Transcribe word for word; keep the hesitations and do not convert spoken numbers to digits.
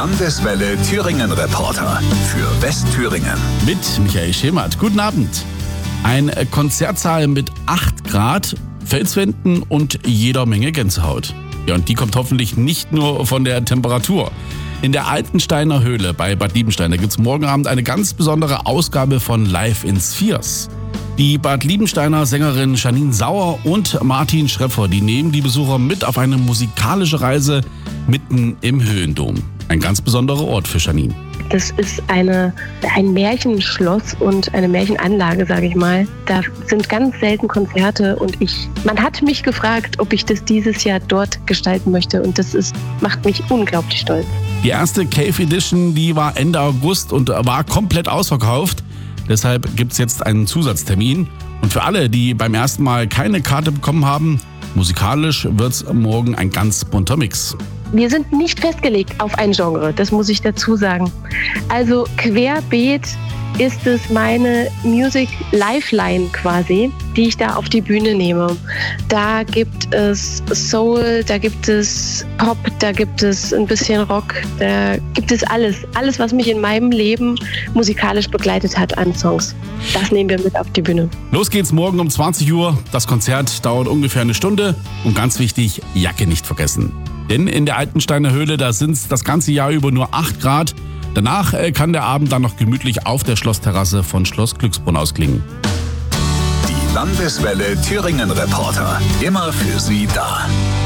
Landeswelle Thüringen Reporter für Westthüringen. Mit Michael Schemert. Guten Abend. Ein Konzertsaal mit acht Grad, Felswänden und jeder Menge Gänsehaut. Ja, und die kommt hoffentlich nicht nur von der Temperatur. In der Altensteiner Höhle bei Bad Liebenstein, da gibt es morgen Abend eine ganz besondere Ausgabe von Live in Spheres. Die Bad Liebensteiner Sängerin Janine Sauer und Martin Schreffer, die nehmen die Besucher mit auf eine musikalische Reise mitten im Höhendom. Ein ganz besonderer Ort für Janine. Das ist eine, ein Märchenschloss und eine Märchenanlage, sage ich mal. Da sind ganz selten Konzerte und ich, man hat mich gefragt, ob ich das dieses Jahr dort gestalten möchte und das ist, macht mich unglaublich stolz. Die erste Cave Edition, die war Ende August und war komplett ausverkauft. Deshalb gibt es jetzt einen Zusatztermin. Und für alle, die beim ersten Mal keine Karte bekommen haben, musikalisch wird es morgen ein ganz bunter Mix. Wir sind nicht festgelegt auf ein Genre, das muss ich dazu sagen. Also querbeet ist es meine Music Lifeline quasi, die ich da auf die Bühne nehme. Da gibt es Soul, da gibt es Pop, da gibt es ein bisschen Rock, da gibt es alles. Alles, was mich in meinem Leben musikalisch begleitet hat an Songs. Das nehmen wir mit auf die Bühne. Los geht's morgen um zwanzig Uhr. Das Konzert dauert ungefähr eine Stunde. Und ganz wichtig, Jacke nicht vergessen. Denn in der Altensteiner Höhle, da sind es das ganze Jahr über nur acht Grad. Danach kann der Abend dann noch gemütlich auf der Schlossterrasse von Schloss Glücksbrunn ausklingen. Die Landeswelle Thüringen Reporter, immer für Sie da.